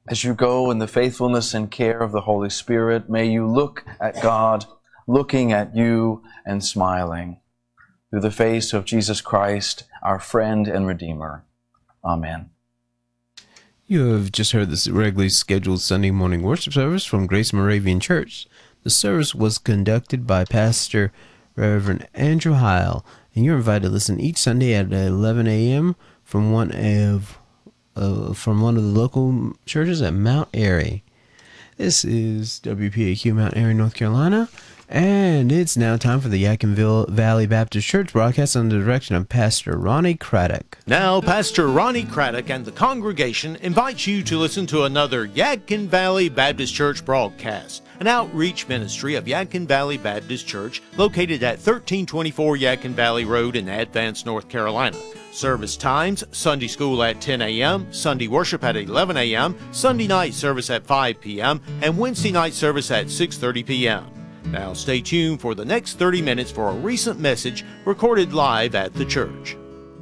As you go in the faithfulness and care of the Holy Spirit, may you look at God, looking at you and smiling. Through the face of Jesus Christ, our friend and Redeemer. Amen. You have just heard this regularly scheduled Sunday morning worship service from Grace Moravian Church. The service was conducted by Pastor Reverend Andrew Heil, and you're invited to listen each Sunday at 11 a.m. from one of the local churches at Mount Airy. This is WPAQ Mount Airy, North Carolina, and it's now time for the Yadkin Valley Baptist Church broadcast under the direction of Pastor Ronnie Craddock. Now, Pastor Ronnie Craddock and the congregation invite you to listen to another Yadkin Valley Baptist Church broadcast, an outreach ministry of Yadkin Valley Baptist Church located at 1324 Yadkin Valley Road in Advance, North Carolina. Service times: Sunday school at 10 a.m., Sunday worship at 11 a.m., Sunday night service at 5 p.m., and Wednesday night service at 6:30 p.m. Now stay tuned for the next 30 minutes for a recent message recorded live at the church.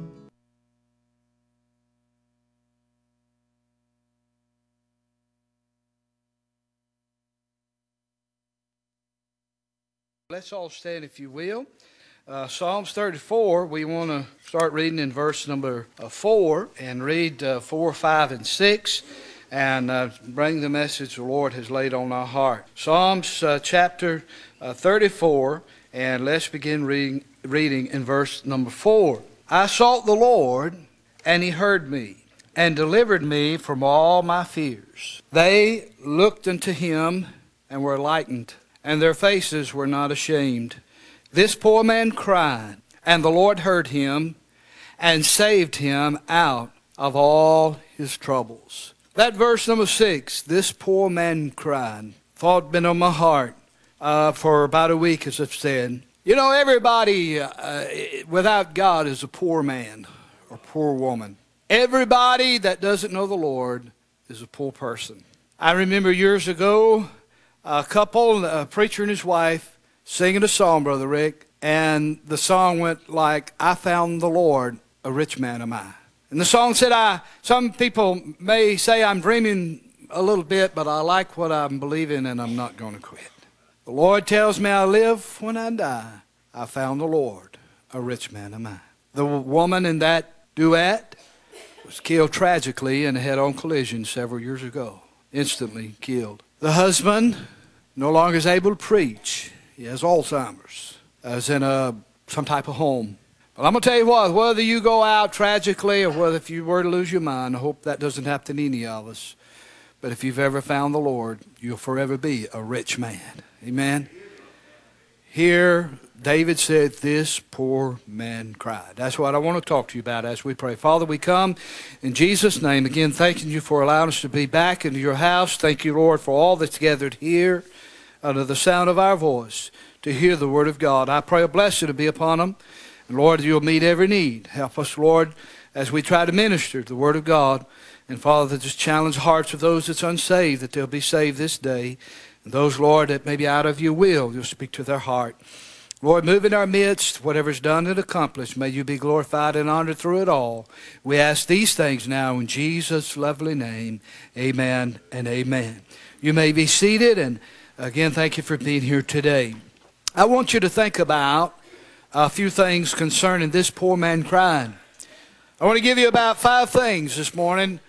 Let's all stand, if you will. Psalms 34, we want to start reading in verse number 4 and read 4, 5, and 6 and bring the message the Lord has laid on our heart. Psalms chapter 34, and let's begin reading in verse number 4. I sought the Lord, and he heard me, and delivered me from all my fears. They looked unto him and were lightened, and their faces were not ashamed. This poor man cried, and the Lord heard him, and saved him out of all his troubles. That verse number 6, this poor man cried, thought been on my heart for about a week, as I've said. You know, everybody without God is a poor man or poor woman. Everybody that doesn't know the Lord is a poor person. I remember years ago, a couple, a preacher and his wife, singing a song, Brother Rick, and the song went like, I found the Lord, a rich man am I. And the song said, some people may say I'm dreaming a little bit, but I like what I'm believing and I'm not going to quit. The Lord tells me I live when I die. I found the Lord, a rich man am I. The woman in that duet was killed tragically in a head-on collision several years ago. Instantly killed. The husband no longer is able to preach. He has Alzheimer's. Is in some type of home. But I'm going to tell you what, whether you go out tragically or whether if you were to lose your mind, I hope that doesn't happen to any of us. But if you've ever found the Lord, you'll forever be a rich man. Amen? Here, David said, this poor man cried. That's what I want to talk to you about as we pray. Father, we come in Jesus' name. Again, thanking you for allowing us to be back into your house. Thank you, Lord, for all that's gathered here under the sound of our voice to hear the word of God. I pray a blessing to be upon them. And Lord, you'll meet every need. Help us, Lord, as we try to minister the word of God. And Father, just challenge the hearts of those that's unsaved, that they'll be saved this day. And those, Lord, that may be out of your will, you'll speak to their heart. Lord, move in our midst. Whatever's done and accomplished, may you be glorified and honored through it all. We ask these things now in Jesus' lovely name. Amen and amen. You may be seated, and again, thank you for being here today. I want you to think about a few things concerning this poor man crying. I want to give you about 5 things this morning